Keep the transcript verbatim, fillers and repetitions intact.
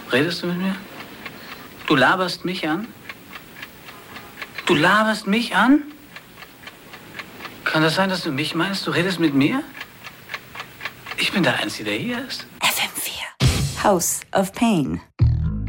Redest du mit mir? Du laberst mich an? Du laberst mich an? Kann das sein, dass du mich meinst? Du redest mit mir? Ich bin der Einzige, der hier ist. F M vier. House of Pain.